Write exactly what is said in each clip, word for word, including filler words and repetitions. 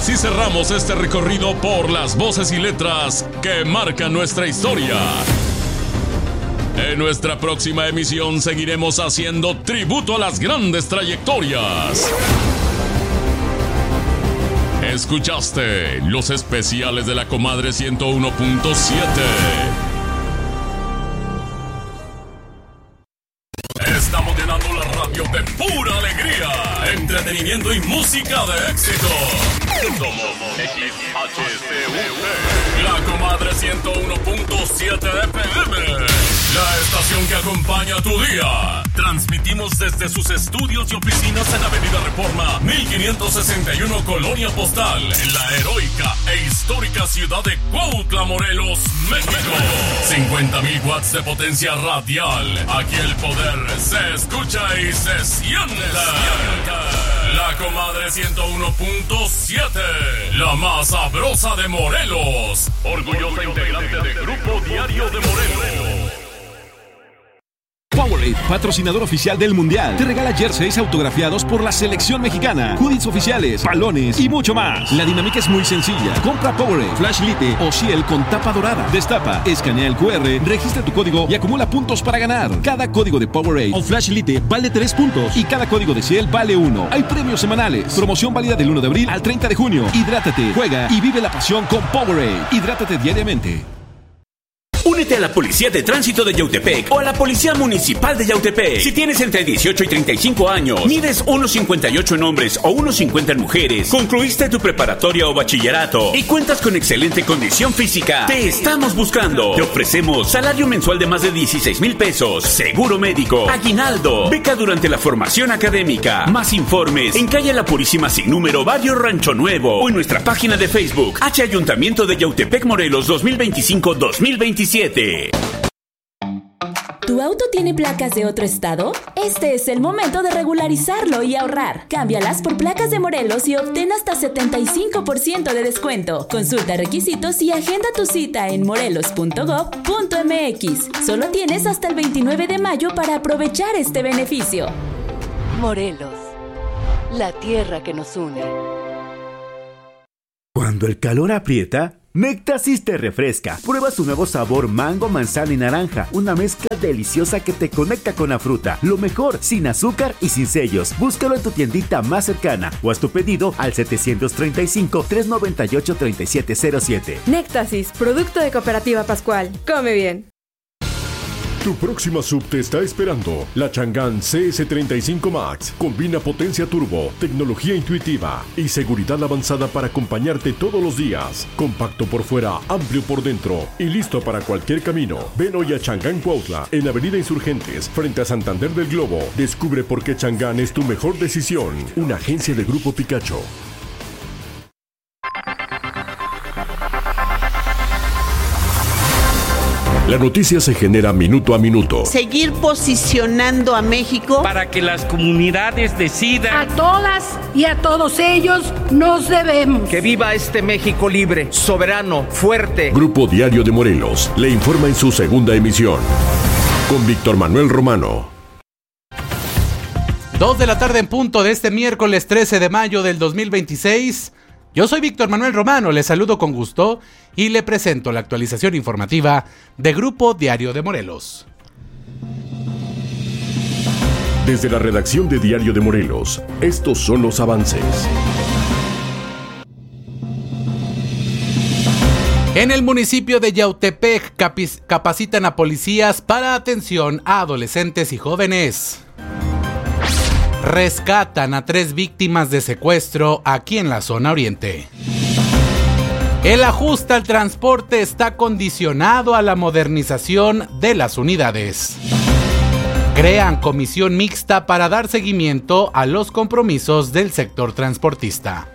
Así cerramos este recorrido por las voces y letras que marcan nuestra historia. En nuestra próxima emisión seguiremos haciendo tributo a las grandes trayectorias. Escuchaste los especiales de la Comadre ciento uno punto siete. Estamos llenando la radio de pura alegría, entretenimiento y música de éxito. Somos X H C U T, la Comadre ciento uno punto siete F M, la estación que acompaña tu día. Transmitimos desde sus estudios y oficinas en Avenida Reforma mil quinientos sesenta y uno, Colonia Postal, en la heroica e histórica ciudad de Cuautla, Morelos, México. cincuenta mil watts de potencia radial. Aquí el poder se escucha y se siente. La Comadre ciento uno punto siete, la más sabrosa de Morelos. Orgullosa integrante de Grupo Diario de Morelos. Powerade, patrocinador oficial del Mundial, te regala jerseys autografiados por la selección mexicana, hoodies oficiales, balones y mucho más. La dinámica es muy sencilla. Compra Powerade, Flash Lite o Ciel con tapa dorada. Destapa, escanea el Q R, registra tu código y acumula puntos para ganar. Cada código de Powerade o Flash Lite vale tres puntos y cada código de Ciel vale uno. Hay premios semanales. Promoción válida del uno de abril al treinta de junio. Hidrátate, juega y vive la pasión con Powerade. Hidrátate diariamente. Únete a la Policía de Tránsito de Yautepec o a la Policía Municipal de Yautepec. Si tienes entre dieciocho y treinta y cinco años, mides uno cincuenta y ocho en hombres o uno cincuenta en mujeres, concluiste tu preparatoria o bachillerato y cuentas con excelente condición física, te estamos buscando. Te ofrecemos salario mensual de más de dieciséis mil pesos, seguro médico, aguinaldo, beca durante la formación académica. Más informes en calle La Purísima sin número, Barrio Rancho Nuevo, o en nuestra página de Facebook H Ayuntamiento de Yautepec, Morelos dos mil veinticinco dos mil veintisiete. ¿Tu auto tiene placas de otro estado? Este es el momento de regularizarlo y ahorrar. Cámbialas por placas de Morelos y obtén hasta setenta y cinco por ciento de descuento. Consulta requisitos y agenda tu cita en morelos punto gob punto m x. Solo tienes hasta el veintinueve de mayo para aprovechar este beneficio. Morelos, la tierra que nos une. Cuando el calor aprieta, Nectasis te refresca. Prueba su nuevo sabor mango, manzana y naranja. Una mezcla deliciosa que te conecta con la fruta. Lo mejor, sin azúcar y sin sellos. Búscalo en tu tiendita más cercana o haz tu pedido al setecientos treinta y cinco, trescientos noventa y ocho, treinta y siete cero siete. Nectasis, producto de Cooperativa Pascual. Come bien. Tu próxima sub te está esperando. La Chang'an C S treinta y cinco Max combina potencia turbo, tecnología intuitiva y seguridad avanzada para acompañarte todos los días. Compacto por fuera, amplio por dentro y listo para cualquier camino. Ven hoy a Chang'an Cuautla, en Avenida Insurgentes, frente a Santander del Globo. Descubre por qué Chang'an es tu mejor decisión. Una agencia de Grupo Picacho. La noticia se genera minuto a minuto. Seguir posicionando a México para que las comunidades decidan. A todas y a todos ellos nos debemos. Que viva este México libre, soberano, fuerte. Grupo Diario de Morelos le informa en su segunda emisión. Con Víctor Manuel Romano. Dos de la tarde en punto de este miércoles trece de mayo del dos mil veintiséis. Yo soy Víctor Manuel Romano, le saludo con gusto y le presento la actualización informativa de Grupo Diario de Morelos. Desde la redacción de Diario de Morelos, estos son los avances. En el municipio de Yautepec capacitan a policías para atención a adolescentes y jóvenes. Rescatan a tres víctimas de secuestro aquí en la zona oriente. El ajuste al transporte está condicionado a la modernización de las unidades. Crean comisión mixta para dar seguimiento a los compromisos del sector transportista.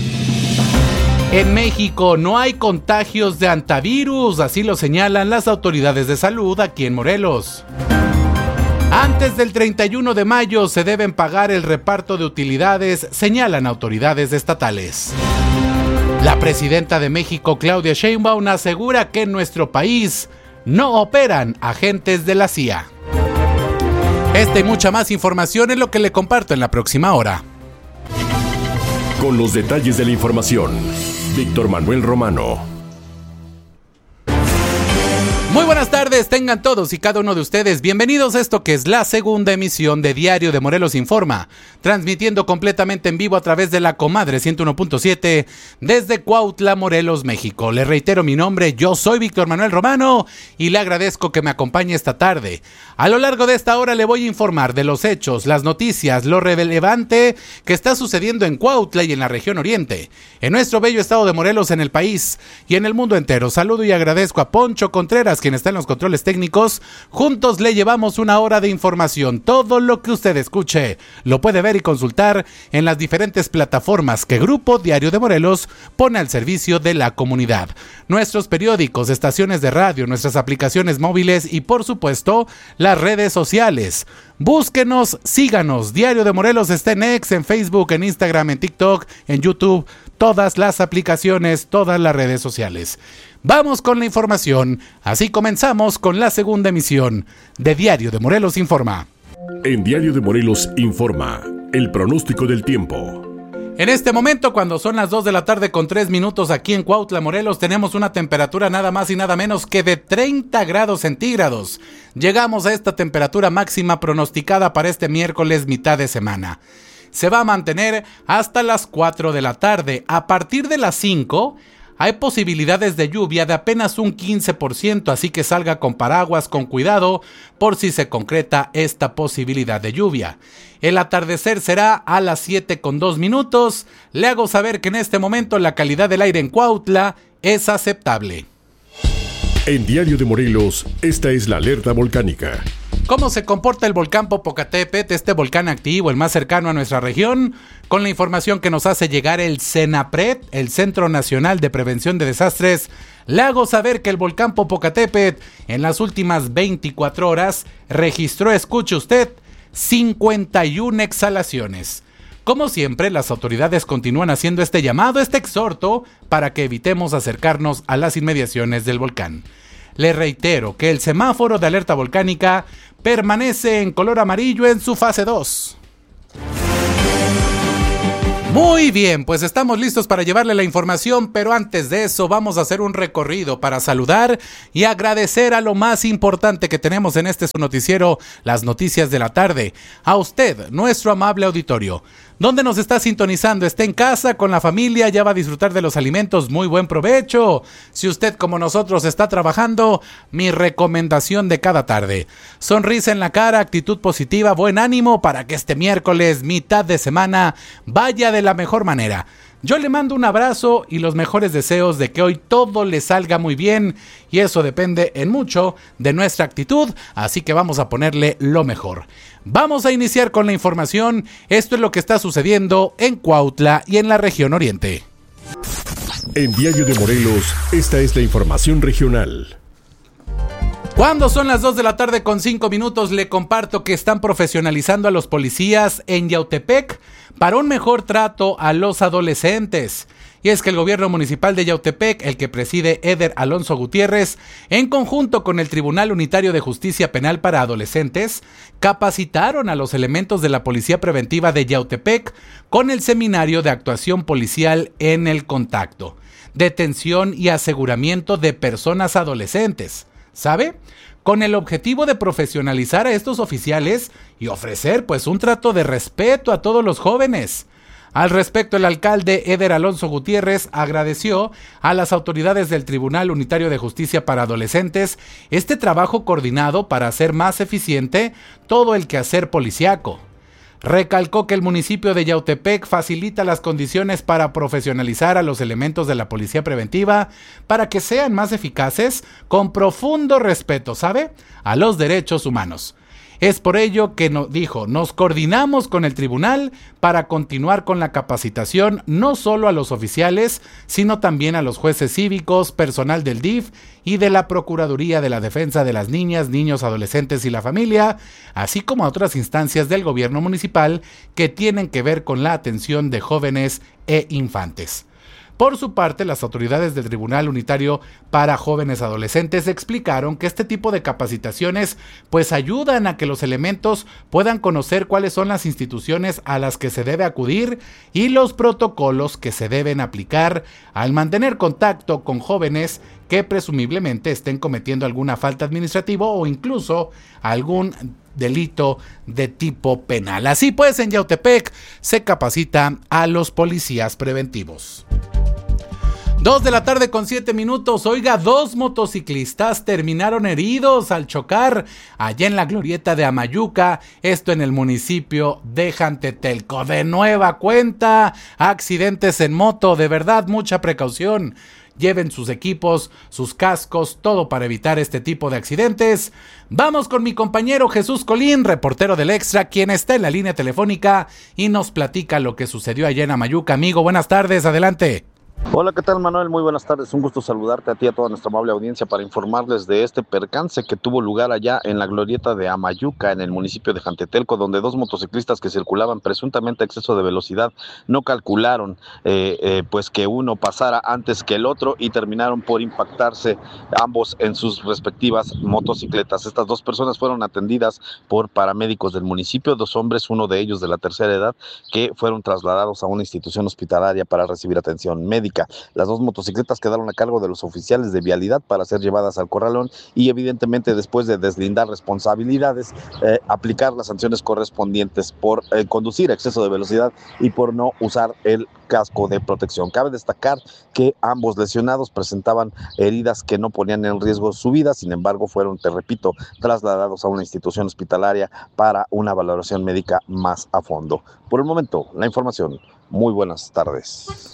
En México no hay contagios de antivirus, así lo señalan las autoridades de salud aquí en Morelos. Antes del treinta y uno de mayo se deben pagar el reparto de utilidades, señalan autoridades estatales. La presidenta de México, Claudia Sheinbaum, asegura que en nuestro país no operan agentes de la C I A. Esta y mucha más información es lo que le comparto en la próxima hora. con los detalles de la información. Víctor Manuel Romano. Muy buenas tardes, tengan todos y cada uno de ustedes bienvenidos a esto que es la segunda emisión de Diario de Morelos Informa, transmitiendo completamente en vivo a través de la Comadre ciento uno punto siete desde Cuautla, Morelos, México. Le reitero mi nombre, yo soy Víctor Manuel Romano y le agradezco que me acompañe esta tarde. A lo largo de esta hora le voy a informar de los hechos, las noticias, lo relevante que está sucediendo en Cuautla y en la región oriente, en nuestro bello estado de Morelos, en el país y en el mundo entero. Saludo y agradezco a Poncho Contreras, quien está en los controles técnicos. Juntos le llevamos una hora de información. Todo lo que usted escuche lo puede ver y consultar en las diferentes plataformas que Grupo Diario de Morelos pone al servicio de la comunidad. Nuestros periódicos, estaciones de radio, nuestras aplicaciones móviles y por supuesto las redes sociales. Búsquenos, síganos. Diario de Morelos está en X, en Facebook, en Instagram, en TikTok, en YouTube, todas las aplicaciones, todas las redes sociales. Vamos con la información, así comenzamos con la segunda emisión de Diario de Morelos Informa. En Diario de Morelos Informa, el pronóstico del tiempo. En este momento, cuando son las dos de la tarde con tres minutos aquí en Cuautla, Morelos, tenemos una temperatura nada más y nada menos que de treinta grados centígrados. Llegamos a esta temperatura máxima pronosticada para este miércoles mitad de semana. Se va a mantener hasta las cuatro de la tarde. A partir de las cinco... hay posibilidades de lluvia de apenas un quince por ciento, así que salga con paraguas, con cuidado, por si se concreta esta posibilidad de lluvia. El atardecer será a las siete con dos minutos. Le hago saber que en este momento la calidad del aire en Cuautla es aceptable. En Diario de Morelos, esta es la alerta volcánica. ¿Cómo se comporta el volcán Popocatépetl, este volcán activo, el más cercano a nuestra región? Con la información que nos hace llegar el CENAPRED, el Centro Nacional de Prevención de Desastres, le hago saber que el volcán Popocatépetl en las últimas veinticuatro horas registró, escuche usted, cincuenta y una exhalaciones. Como siempre, las autoridades continúan haciendo este llamado, este exhorto, para que evitemos acercarnos a las inmediaciones del volcán. Le reitero que el semáforo de alerta volcánica permanece en color amarillo en su fase dos. Muy bien, pues estamos listos para llevarle la información, pero antes de eso vamos a hacer un recorrido para saludar y agradecer a lo más importante que tenemos en este noticiero, las noticias de la tarde. A usted, nuestro amable auditorio. ¿Dónde nos está sintonizando? ¿Está en casa, con la familia? ¿Ya va a disfrutar de los alimentos? Muy buen provecho. Si usted, como nosotros, está trabajando, mi recomendación de cada tarde: sonrisa en la cara, actitud positiva, buen ánimo para que este miércoles, mitad de semana, vaya de la mejor manera. Yo le mando un abrazo y los mejores deseos de que hoy todo le salga muy bien, y eso depende en mucho de nuestra actitud, así que vamos a ponerle lo mejor. Vamos a iniciar con la información. Esto es lo que está sucediendo en Cuautla y en la región oriente. En Diario de Morelos, esta es la información regional. Cuando son las dos de la tarde con cinco minutos, le comparto que están profesionalizando a los policías en Yautepec para un mejor trato a los adolescentes. Y es que el gobierno municipal de Yautepec, el que preside Eder Alonso Gutiérrez, en conjunto con el Tribunal Unitario de Justicia Penal para Adolescentes, capacitaron a los elementos de la Policía Preventiva de Yautepec con el Seminario de Actuación Policial en el Contacto, Detención y Aseguramiento de Personas Adolescentes. ¿Sabe? Con el objetivo de profesionalizar a estos oficiales y ofrecer pues un trato de respeto a todos los jóvenes. Al respecto, el alcalde Eder Alonso Gutiérrez agradeció a las autoridades del Tribunal Unitario de Justicia para Adolescentes este trabajo coordinado para hacer más eficiente todo el quehacer policiaco. Recalcó que el municipio de Yautepec facilita las condiciones para profesionalizar a los elementos de la policía preventiva para que sean más eficaces con profundo respeto, ¿sabe?, a los derechos humanos. Es por ello que nos dijo, nos coordinamos con el tribunal para continuar con la capacitación no solo a los oficiales, sino también a los jueces cívicos, personal del D I F y de la Procuraduría de la Defensa de las Niñas, Niños, Adolescentes y la Familia, así como a otras instancias del gobierno municipal que tienen que ver con la atención de jóvenes e infantes. Por su parte, las autoridades del Tribunal Unitario para Jóvenes Adolescentes explicaron que este tipo de capacitaciones pues ayudan a que los elementos puedan conocer cuáles son las instituciones a las que se debe acudir y los protocolos que se deben aplicar al mantener contacto con jóvenes que presumiblemente estén cometiendo alguna falta administrativa o incluso algún delito de tipo penal. Así pues, en Yautepec se capacita a los policías preventivos. Dos de la tarde con siete minutos. Oiga, dos motociclistas terminaron heridos al chocar allá en la glorieta de Amayuca, esto en el municipio de Jantetelco. De nueva cuenta, accidentes en moto, de verdad, mucha precaución. Lleven sus equipos, sus cascos, todo para evitar este tipo de accidentes. Vamos con mi compañero Jesús Colín, reportero del Extra, quien está en la línea telefónica y nos platica lo que sucedió allá en Amayuca. Amigo, buenas tardes, adelante. Hola, ¿qué tal, Manuel? Muy buenas tardes, un gusto saludarte a ti y a toda nuestra amable audiencia para informarles de este percance que tuvo lugar allá en la glorieta de Amayuca, en el municipio de Jantetelco, donde dos motociclistas que circulaban presuntamente a exceso de velocidad no calcularon eh, eh, pues que uno pasara antes que el otro y terminaron por impactarse ambos en sus respectivas motocicletas. Estas dos personas fueron atendidas por paramédicos del municipio, dos hombres, uno de ellos de la tercera edad, que fueron trasladados a una institución hospitalaria para recibir atención médica. Las dos motocicletas quedaron a cargo de los oficiales de vialidad para ser llevadas al corralón y evidentemente después de deslindar responsabilidades, eh, aplicar las sanciones correspondientes por eh, conducir a exceso de velocidad y por no usar el casco de protección. Cabe destacar que ambos lesionados presentaban heridas que no ponían en riesgo su vida, sin embargo fueron, te repito, trasladados a una institución hospitalaria para una valoración médica más a fondo. Por el momento, la información. Muy buenas tardes.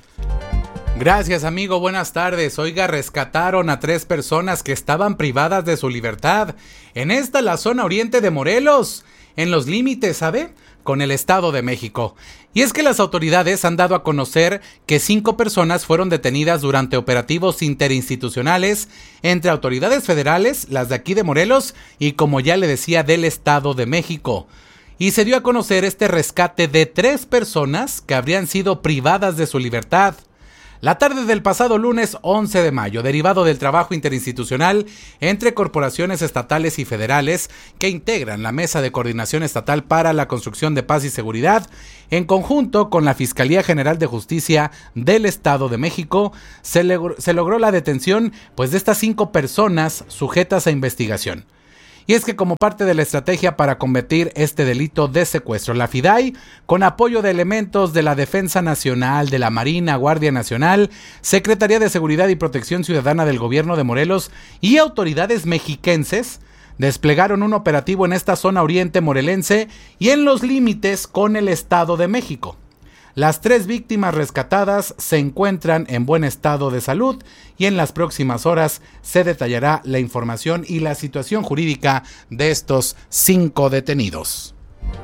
Gracias, amigo, buenas tardes. Oiga, rescataron a tres personas que estaban privadas de su libertad en esta, la zona oriente de Morelos, en los límites, ¿sabe?, con el Estado de México. Y es que las autoridades han dado a conocer que cinco personas fueron detenidas durante operativos interinstitucionales entre autoridades federales, las de aquí de Morelos y, como ya le decía, del Estado de México. Y se dio a conocer este rescate de tres personas que habrían sido privadas de su libertad. La tarde del pasado lunes once de mayo, derivado del trabajo interinstitucional entre corporaciones estatales y federales que integran la Mesa de Coordinación Estatal para la Construcción de Paz y Seguridad, en conjunto con la Fiscalía General de Justicia del Estado de México, se logró, se logró la detención pues, de estas cinco personas sujetas a investigación. Y es que como parte de la estrategia para combatir este delito de secuestro, la FIDAI, con apoyo de elementos de la Defensa Nacional, de la Marina, Guardia Nacional, Secretaría de Seguridad y Protección Ciudadana del Gobierno de Morelos y autoridades mexiquenses, desplegaron un operativo en esta zona oriente morelense y en los límites con el Estado de México. Las tres víctimas rescatadas se encuentran en buen estado de salud y en las próximas horas se detallará la información y la situación jurídica de estos cinco detenidos.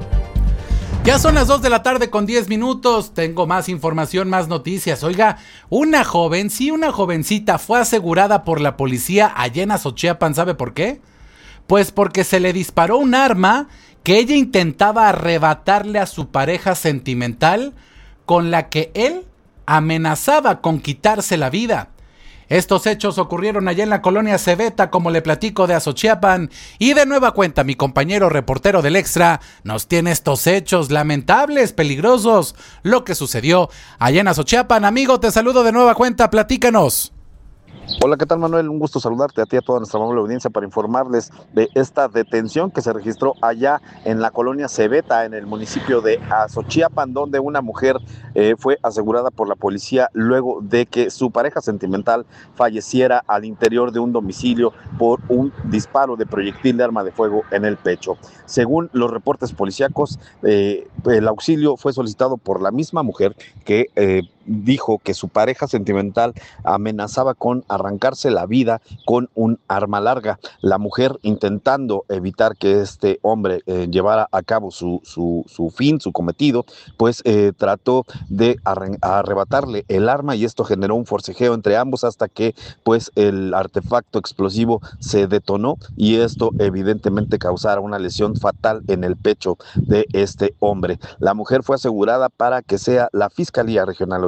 Ya son las dos de la tarde con diez minutos, tengo más información, más noticias. Oiga, una joven, sí, una jovencita fue asegurada por la policía allá en Azochiapan, ¿sabe por qué? Pues porque se le disparó un arma que ella intentaba arrebatarle a su pareja sentimental, con la que él amenazaba con quitarse la vida. Estos hechos ocurrieron allá en la colonia Cebeta, como le platico, de Azochiapan, y de nueva cuenta mi compañero reportero del Extra nos tiene estos hechos lamentables, peligrosos, lo que sucedió allá en Azochiapan. Amigo, te saludo de nueva cuenta, platícanos. Hola, ¿qué tal, Manuel? Un gusto saludarte a ti y a toda nuestra amable audiencia para informarles de esta detención que se registró allá en la colonia Cebeta, en el municipio de Azochiapan, donde una mujer eh, fue asegurada por la policía luego de que su pareja sentimental falleciera al interior de un domicilio por un disparo de proyectil de arma de fuego en el pecho. Según los reportes policíacos, eh, el auxilio fue solicitado por la misma mujer que eh, dijo que su pareja sentimental amenazaba con arrancarse la vida con un arma larga. La mujer, intentando evitar que este hombre eh, llevara a cabo su, su, su fin, su cometido, pues eh, trató de arre- arrebatarle el arma y esto generó un forcejeo entre ambos hasta que pues el artefacto explosivo se detonó y esto evidentemente causara una lesión fatal en el pecho de este hombre. La mujer fue asegurada para que sea la Fiscalía Regional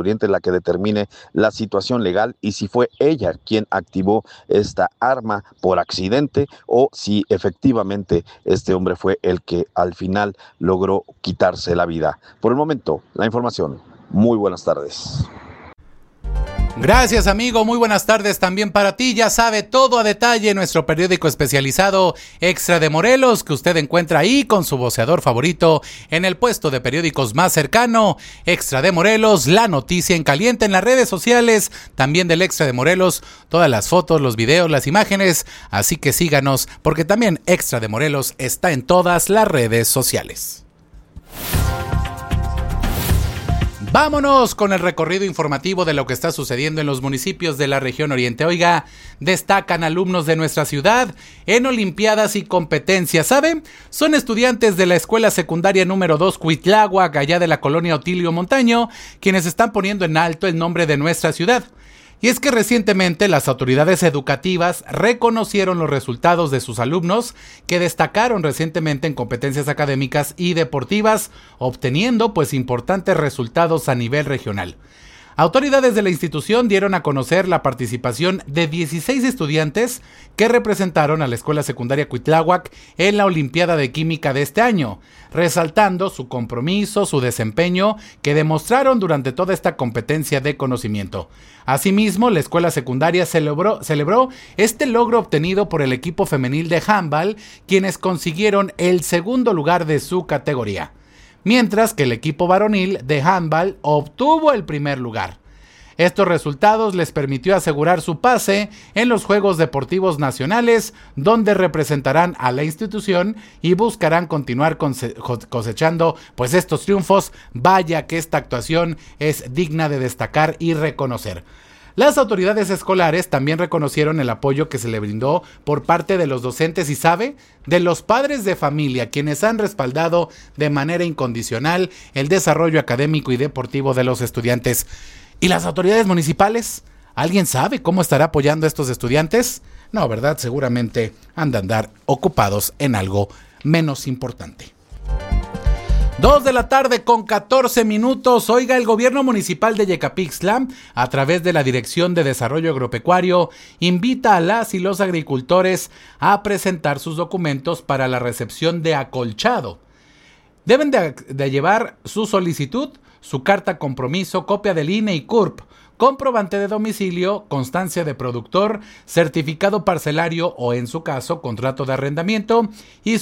Oriente la que determine la situación legal y si fue ella quien activó esta arma por accidente o si efectivamente este hombre fue el que al final logró quitarse la vida. Por el momento, la información. Muy buenas tardes. Gracias, amigo, muy buenas tardes también para ti. Ya sabe todo a detalle en nuestro periódico especializado Extra de Morelos, que usted encuentra ahí con su voceador favorito en el puesto de periódicos más cercano. Extra de Morelos, la noticia en caliente en las redes sociales, también del Extra de Morelos, todas las fotos, los videos, las imágenes, así que síganos porque también Extra de Morelos está en todas las redes sociales. Vámonos con el recorrido informativo de lo que está sucediendo en los municipios de la región oriente. Oiga, destacan alumnos de nuestra ciudad en olimpiadas y competencias. ¿Saben? Son estudiantes de la escuela secundaria número dos Cuitláhuac, allá de la colonia Otilio Montaño, quienes están poniendo en alto el nombre de nuestra ciudad. Y es que recientemente las autoridades educativas reconocieron los resultados de sus alumnos que destacaron recientemente en competencias académicas y deportivas, obteniendo pues importantes resultados a nivel regional. Autoridades de la institución dieron a conocer la participación de dieciséis estudiantes que representaron a la escuela secundaria Cuitláhuac en la Olimpiada de Química de este año, resaltando su compromiso, su desempeño que demostraron durante toda esta competencia de conocimiento. Asimismo, la escuela secundaria celebró, celebró este logro obtenido por el equipo femenil de handball, quienes consiguieron el segundo lugar de su categoría, mientras que el equipo varonil de handball obtuvo el primer lugar. Estos resultados les permitió asegurar su pase en los Juegos Deportivos Nacionales, donde representarán a la institución y buscarán continuar cosechando pues estos triunfos. Vaya que esta actuación es digna de destacar y reconocer. Las autoridades escolares también reconocieron el apoyo que se le brindó por parte de los docentes y, ¿sabe?, de los padres de familia, quienes han respaldado de manera incondicional el desarrollo académico y deportivo de los estudiantes. ¿Y las autoridades municipales? ¿Alguien sabe cómo estará apoyando a estos estudiantes? No, ¿verdad? Seguramente han de andar ocupados en algo menos importante. Dos de la tarde con catorce minutos. Oiga, el gobierno municipal de Yecapixtla, a través de la Dirección de Desarrollo Agropecuario, invita a las y los agricultores a presentar sus documentos para la recepción de acolchado. Deben de, de llevar su solicitud, su carta compromiso, copia del I N E y C U R P, comprobante de domicilio, constancia de productor, certificado parcelario o, en su caso, contrato de arrendamiento y